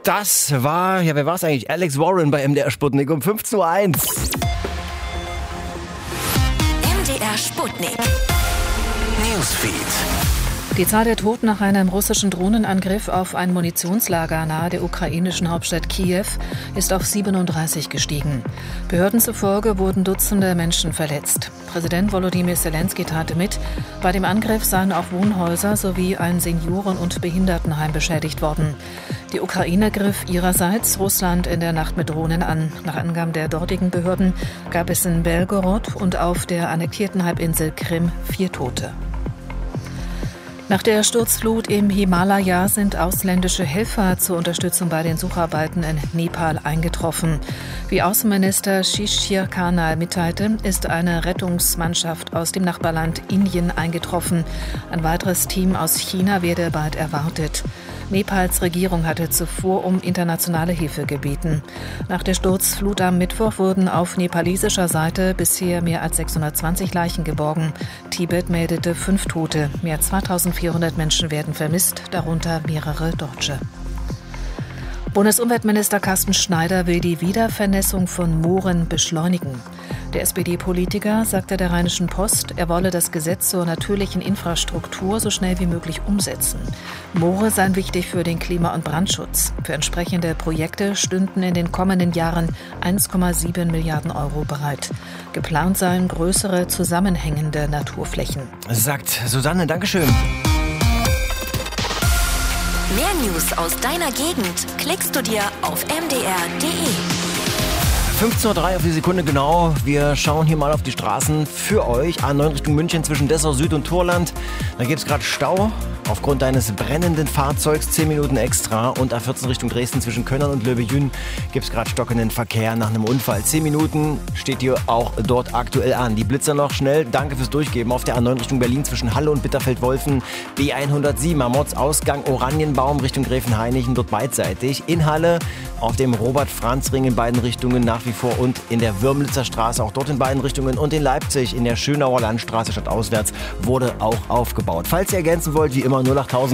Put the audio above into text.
Das war, ja, wer war es eigentlich? Alex Warren bei MDR Sputnik um 15:01 Uhr. MDR Sputnik. Newsfeed. Die Zahl der Toten nach einem russischen Drohnenangriff auf ein Munitionslager nahe der ukrainischen Hauptstadt Kiew ist auf 37 gestiegen. Behörden zufolge wurden Dutzende Menschen verletzt. Präsident Volodymyr Zelensky teilte mit, bei dem Angriff seien auch Wohnhäuser sowie ein Senioren- und Behindertenheim beschädigt worden. Die Ukraine griff ihrerseits Russland in der Nacht mit Drohnen an. Nach Angaben der dortigen Behörden gab es in Belgorod und auf der annektierten Halbinsel Krim 4 Tote. Nach der Sturzflut im Himalaya sind ausländische Helfer zur Unterstützung bei den Sucharbeiten in Nepal eingetroffen. Wie Außenminister Shishir Khanal mitteilte, ist eine Rettungsmannschaft aus dem Nachbarland Indien eingetroffen. Ein weiteres Team aus China werde bald erwartet. Nepals Regierung hatte zuvor um internationale Hilfe gebeten. Nach der Sturzflut am Mittwoch wurden auf nepalesischer Seite bisher mehr als 620 Leichen geborgen. Tibet meldete 5 Tote. Mehr als 2400 Menschen werden vermisst, darunter mehrere Deutsche. Bundesumweltminister Carsten Schneider will die Wiedervernässung von Mooren beschleunigen. Der SPD-Politiker sagte der Rheinischen Post, er wolle das Gesetz zur natürlichen Infrastruktur so schnell wie möglich umsetzen. Moore seien wichtig für den Klima- und Brandschutz. Für entsprechende Projekte stünden in den kommenden Jahren 1,7 Milliarden Euro bereit. Geplant seien größere zusammenhängende Naturflächen. Sagt Susanne, Dankeschön. Mehr News aus deiner Gegend klickst du dir auf mdr.de. 15:03 Uhr auf die Sekunde genau. Wir schauen hier mal auf die Straßen für euch. A9 Richtung München zwischen Dessau Süd und Thorland. Da gibt es gerade Stau aufgrund eines brennenden Fahrzeugs, 10 Minuten extra. Und A14 Richtung Dresden zwischen Könnern und Löbejün gibt es gerade stockenden Verkehr nach einem Unfall. 10 Minuten steht hier auch dort aktuell an. Die Blitzer noch schnell. Danke fürs Durchgeben. Auf der A9 Richtung Berlin zwischen Halle und Bitterfeld-Wolfen. B107 am Ortsausgang Oranienbaum Richtung Gräfenhainichen, dort beidseitig. In Halle auf dem Robert-Franz-Ring in beiden Richtungen nach wie vor und in der Würmlitzer Straße auch dort in beiden Richtungen und in Leipzig in der Schönauer Landstraße stadtauswärts wurde auch aufgebaut. Falls ihr ergänzen wollt, wie immer 08000